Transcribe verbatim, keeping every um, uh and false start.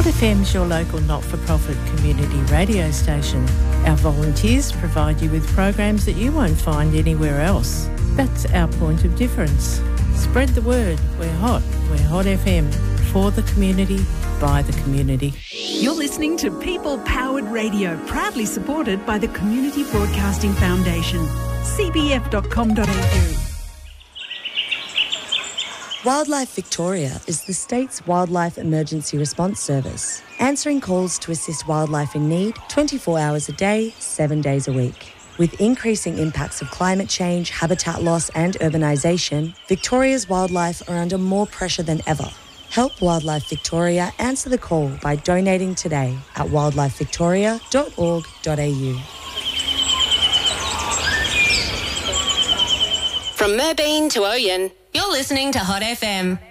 Hot F M's your local not-for-profit community radio station. Our volunteers provide you with programs that you won't find anywhere else. That's our point of difference. Spread the word. We're hot. We're Hot F M. For the community, by the community. You're listening to People Powered Radio, proudly supported by the Community Broadcasting Foundation. c b f dot com dot a u. Wildlife Victoria is the state's wildlife emergency response service, answering calls to assist wildlife in need twenty-four hours a day, seven days a week. With increasing impacts of climate change, habitat loss and urbanisation, Victoria's wildlife are under more pressure than ever. Help Wildlife Victoria answer the call by donating today at wildlife victoria dot org dot a u. From Merbeen to Oyen, you're listening to Hot F M.